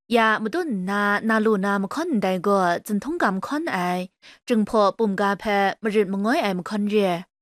อย่ามาดุนนาลูนามาค่อนใดก็จนท้องกำค่อนไอจึงพอปุ่มกาแพมาริดมาง้อยไอมาค่อนเรีย